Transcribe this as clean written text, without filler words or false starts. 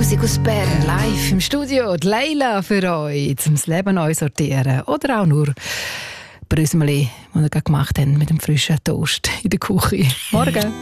Musik aus Bern, live im Studio. Die Leila für euch, zum Leben neu sortieren. Oder auch nur Brösmeli, die wir gerade gemacht haben mit dem frischen Toast in der Küche. Morgen.